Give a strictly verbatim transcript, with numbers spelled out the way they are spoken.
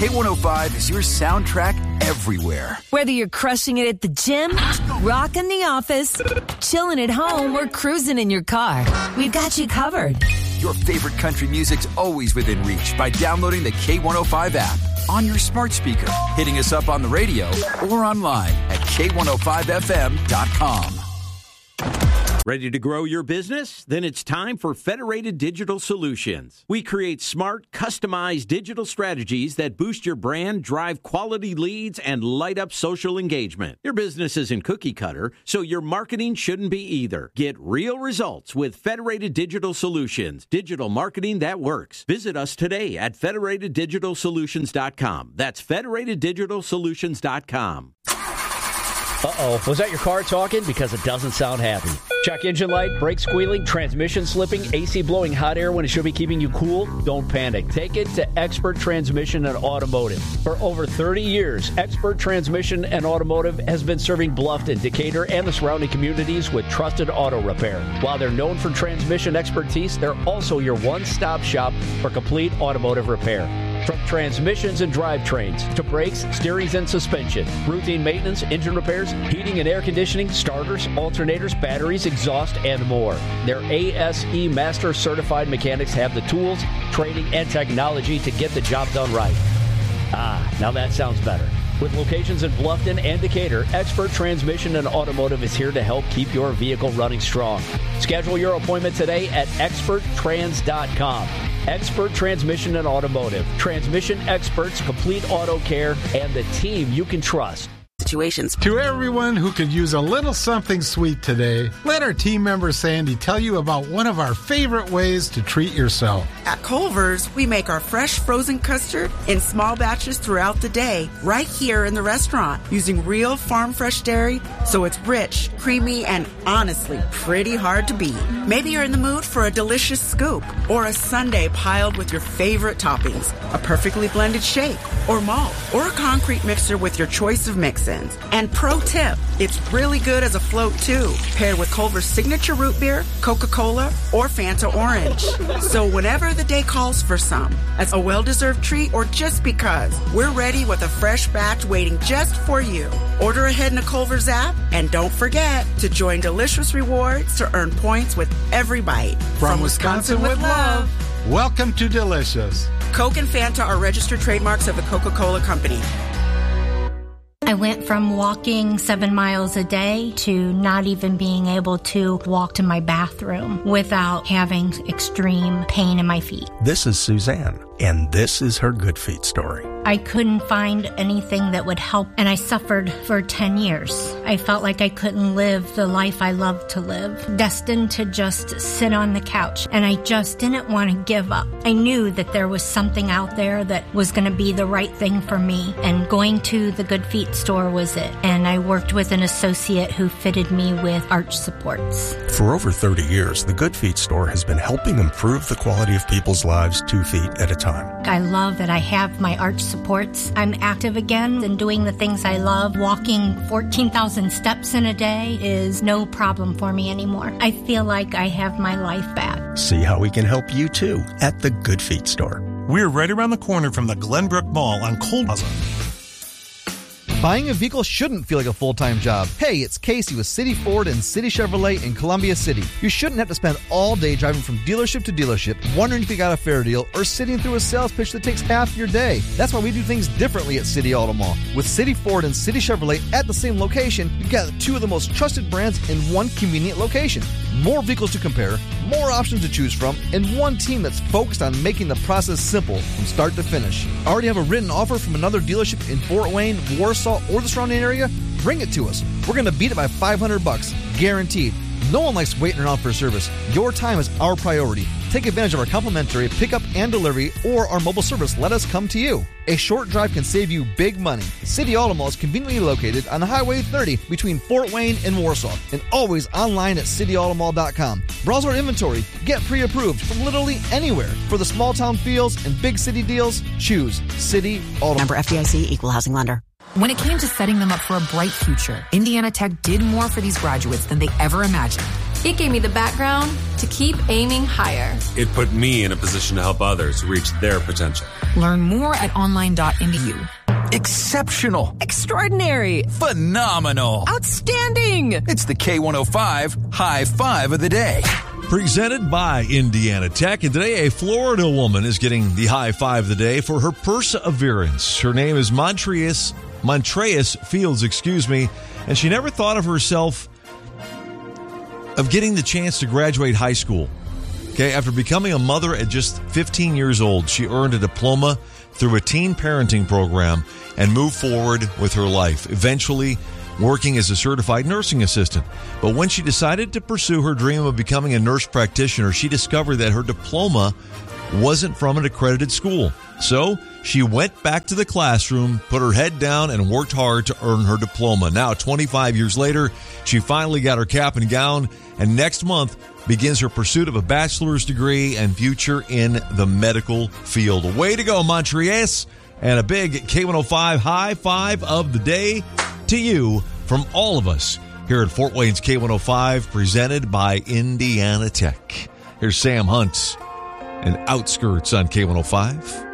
K one oh five is your soundtrack everywhere. Whether you're crushing it at the gym, rocking the office, chilling at home, or cruising in your car, we've got you covered. Your favorite country music's always within reach by downloading the K one oh five app on your smart speaker, hitting us up on the radio, or online at K one oh five F M dot com. Ready to grow your business? Then it's time for Federated Digital Solutions. We create smart, customized digital strategies that boost your brand, drive quality leads, and light up social engagement. Your business isn't cookie cutter, so your marketing shouldn't be either. Get real results with Federated Digital Solutions, digital marketing that works. Visit us today at Federated Digital Solutions dot com. That's Federated Digital Solutions dot com. Uh-oh, was that your car talking? Because it doesn't sound happy. Check engine light, brake squealing, transmission slipping, A C blowing hot air when it should be keeping you cool? Don't panic. Take it to Expert Transmission and Automotive. For over thirty years, Expert Transmission and Automotive has been serving Bluffton, Decatur, and the surrounding communities with trusted auto repair. While they're known for transmission expertise, they're also your one-stop shop for complete automotive repair. From transmissions and drivetrains to brakes, steerings, and suspension, routine maintenance, engine repairs, heating and air conditioning, starters, alternators, batteries, exhaust, and more. Their A S E Master Certified mechanics have the tools, training, and technology to get the job done right. Ah, now that sounds better. With locations in Bluffton and Decatur, Expert Transmission and Automotive is here to help keep your vehicle running strong. Schedule your appointment today at expert trans dot com. Expert Transmission and Automotive. Transmission experts, complete auto care, and the team you can trust. Situations. To everyone who could use a little something sweet today, let our team member Sandy tell you about one of our favorite ways to treat yourself. At Culver's, we make our fresh frozen custard in small batches throughout the day, right here in the restaurant, using real farm fresh dairy, so it's rich, creamy, and honestly pretty hard to beat. Maybe you're in the mood for a delicious scoop or a sundae piled with your favorite toppings, a perfectly blended shake or malt, or a concrete mixer with your choice of mix-ins. And pro tip, it's really good as a float too, paired with Culver's signature root beer, Coca-Cola, or Fanta Orange. So whenever the day calls for some, as a well-deserved treat or just because, we're ready with a fresh batch waiting just for you. Order ahead in the Culver's app, and don't forget to join Delicious Rewards to earn points with every bite. From, From Wisconsin, Wisconsin with love. Welcome to Delicious. Coke and Fanta are registered trademarks of the Coca-Cola Company. I went from walking seven miles a day to not even being able to walk to my bathroom without having extreme pain in my feet. This is Suzanne, and this is her Good Feet story. I couldn't find anything that would help, and I suffered for ten years. I felt like I couldn't live the life I loved to live, destined to just sit on the couch, and I just didn't want to give up. I knew that there was something out there that was going to be the right thing for me, and going to the Good Feet store was it. And I worked with an associate who fitted me with arch supports. For over thirty years, the Good Feet store has been helping improve the quality of people's lives two feet at a time. I love that I have my arch supports. I'm active again and doing the things I love. Walking fourteen thousand steps in a day is no problem for me anymore. I feel like I have my life back. See how we can help you too at the Good Feet store. We're right around the corner from the Glenbrook Mall on Cold Plaza. Buying a vehicle shouldn't feel like a full-time job. Hey, it's Casey with City Ford and City Chevrolet in Columbia City. You shouldn't have to spend all day driving from dealership to dealership, wondering if you got a fair deal, or sitting through a sales pitch that takes half your day. That's why we do things differently at City Auto Mall. With City Ford and City Chevrolet at the same location, you've got two of the most trusted brands in one convenient location. More vehicles to compare, more options to choose from, and one team that's focused on making the process simple from start to finish. Already have a written offer from another dealership in Fort Wayne, Warsaw, or the surrounding area? Bring it to us. We're going to beat it by five hundred bucks, guaranteed. No one likes waiting around for service. Your time is our priority. Take advantage of our complimentary pickup and delivery or our mobile service. Let us come to you. A short drive can save you big money. City Auto Mall is conveniently located on Highway thirty between Fort Wayne and Warsaw, and always online at city auto mall dot com. Browse our inventory. Get pre-approved from literally anywhere. For the small town feels and big city deals, choose City Auto Mall. Member F D I C, Equal Housing Lender. When it came to setting them up for a bright future, Indiana Tech did more for these graduates than they ever imagined. It gave me the background to keep aiming higher. It put me in a position to help others reach their potential. Learn more at online dot e d u. Exceptional. Extraordinary. Phenomenal. Outstanding. It's the K one oh five High Five of the Day. Presented by Indiana Tech. And today, a Florida woman is getting the high five of the day for her perseverance. Her name is Montreas, Montreas Fields, excuse me. And she never thought of herself of getting the chance to graduate high school. Okay, after becoming a mother at just fifteen years old, she earned a diploma through a teen parenting program and moved forward with her life, eventually working as a certified nursing assistant. But when she decided to pursue her dream of becoming a nurse practitioner, she discovered that her diploma wasn't from an accredited school. So she went back to the classroom, put her head down, and worked hard to earn her diploma. Now, twenty-five years later, she finally got her cap and gown, and next month begins her pursuit of a bachelor's degree and future in the medical field. Way to go, Montreas! And a big K one oh five high five of the day to you from all of us here at Fort Wayne's K one oh five, presented by Indiana Tech. Here's Sam Hunt and Outskirts on K one oh five.